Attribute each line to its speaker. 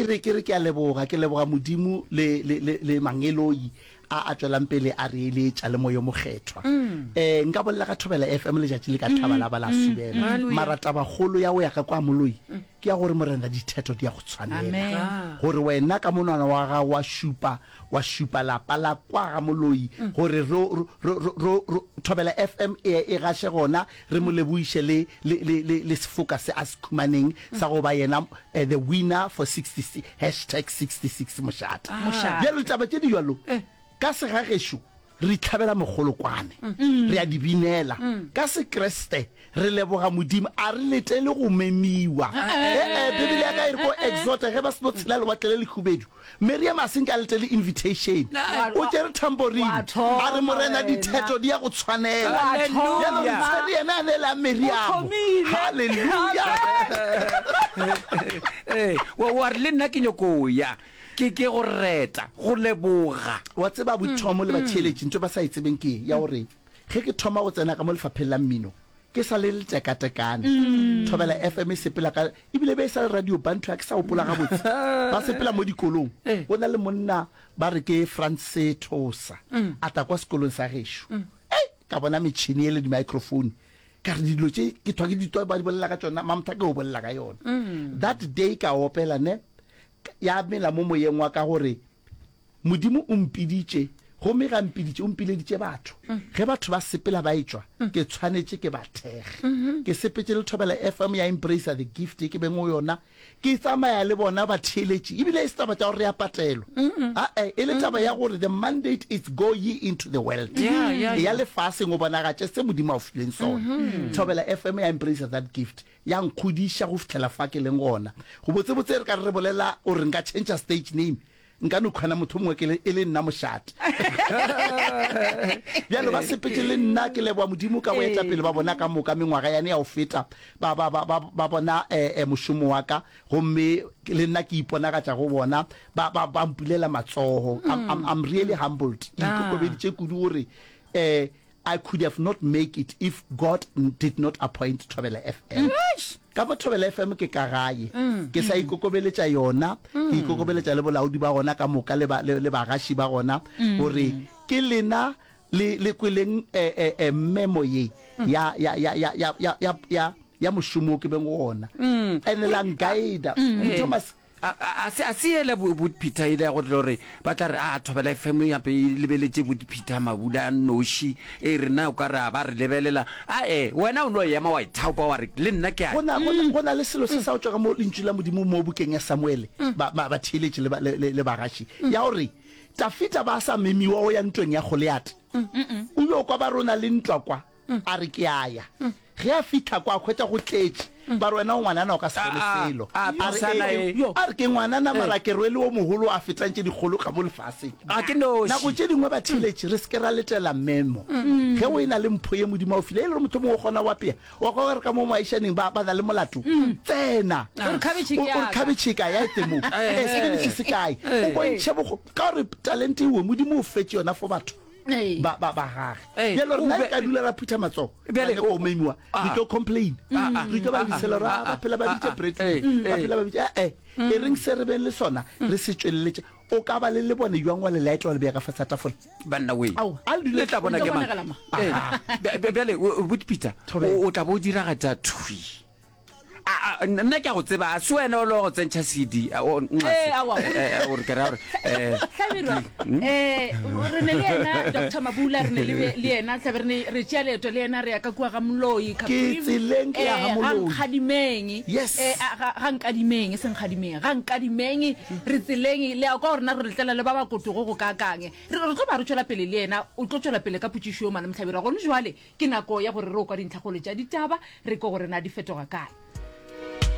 Speaker 1: ke a leboga modimo le mangeloi a tswelang pele a re eletša le moyo mokgethwa nka bolela ka Thobela FM le jatsi le ka thaba la bala subela marata bagolo ya go ya ka kwa moloi ke ya gore morena dithetho di ya go tshwanela gore wena ka monwana wa ga wa shupa lapa la kwa ga moloi gore Thobela FM e gashe gona re mo leboiše le sefoka se a se khumaneng sa go ba yena the winner for 66 #66 mošata bjalo taba tše di jalo ka se ga gesho re tlhabela mogolokwane re a dibinela ka se Kriste re leboga modimo a re letele go memiwa bibele ya ka ire go exhort ge ba se no tshela le batlele le khubedu Miriam a senka letele invitation o tsere tambourine a re morena dithetho di ya go tshwanela ya no tsere yena ne la Miriam hallelujah
Speaker 2: wa re le nna ke nyoko ya ke go reta go leboga
Speaker 1: wa tseba bothomo le batheletši ntse ba sa itsebeng ke ya gore ge ke thoma go tsena ka mo lefapheng la mmino ke sa le tekatekane Thobela FM sepela ka ebile be sa radio bantu ya ke sa opola ga botse ba sepela mo dikolong go na le monna ba re ke France Thosa ata kwa sekolong sa gesho ka bona metšhini le di microphone ka re dilo tše ke thwa ke ditwa ba di bolela ka tsona mamtha ke o bolela ka yona that day ka opela ne ya mela mo moyeng wa ka gore modimo o mpiditše go me ga mpiditše o mpileditše batho ge batho ba sepela ba etswa ke tshwanetse ke bathege ke sepetse le Thobela FM ya embrace the gift ke bengo yona ke tsamaya le bona ba theletše ebile e se taba tša gore ya patelo e le taba ya gore the mandate is go ye into the world ya lefase go bonagatše se modimo a o fileng sona Thobela FM ya embrace that gift ya nkhudiša go fitlhela fa ke leng gona go botsebotse re ka re bolela o re nka change stage name nka no khana motho mongwe ke e le nna mošate bjalo ba sepetse le nna ke leboa modimo ka boetla pele ba bona ka moka mengwaga yane ya o feta ba bona mošomo wa ka gomme le nna ke ipona ka tša go bona ba mpulela matsogo I'm really humbled ikokobeditše kudu gore I could have not make it if God did not appoint Thobela FM. Ka bo Thobela FM ke ka gae ke sa ikokobeletša yona ke ikokobeletša le bolaodi ba gona ka moka le bagaši ba gona gore ke lena le kweleng memo ye ya mošomo ke beng gona ene la guide Thomas
Speaker 2: a se ele Peter ile go re ba tla re Thobela FM ya pe lebeletse Peter Mabula noši e re na o ka ra ba re lebelela wena o no ya ma wa ithaupa wa re le nna ke a
Speaker 1: gona le selo se sa o tswa mo lentšula modimo mo bukeng ya Samuel ba theletše le bagaši ya gore Tafita ba sa memiwa o ya ntweng ya Goliat o yo kwa ba rona le ntwa kwa a re ke aya ge a fitha kwa khwetsa go tletše ba re wena o ngwanana o ka se selo a re ke ngwanana mara ke rwele o mogolo a fetantše dikgolo ka mo lefaseng nako tše dingwe ba theletše re se ke ra letela memo ge o ena le mpho ye modimo o file e le gore motho mongwe o kgona wa pea wa kwa gore ka mo moaišaneng ba na le molato tsena o khabetšheka ya etemo se se kae o bontšhe bogo ka gore talente iwe modimo o fetse yona fo batho ba gage ya lona ka dula ra phutha matso bele o memiwa di to complain di to ba disela ra ba phela ba ditse bread ba phela ba bitse e reng se re be le sona re se tsweletse o ka ba le bone jwang wa le laetlo le be ka fatsa tafola
Speaker 2: banna we a le tla bona ke mang bele Peter o tla bo dira ga tsa thui nna ke go tseba se wena o le go tsentšha CD o re ke ra
Speaker 3: re ne le ena Dr. Mabula re ne le ena tla re tšea leeto le ena re ya ka kwa ga moloi
Speaker 1: ke tseleng ke ya ga moloi
Speaker 3: ga nkadimeng re tseleng le ya kwa rena re letlela le ba ba kotogo go kakange re tlo ba re tšwela pele le ena o tlo tšwela pele ka potšišo yo mana motlhabela gone jwale ke nako ya gore re o kwa dintlhagolo tša ditaba re ko gore na di fetoga kae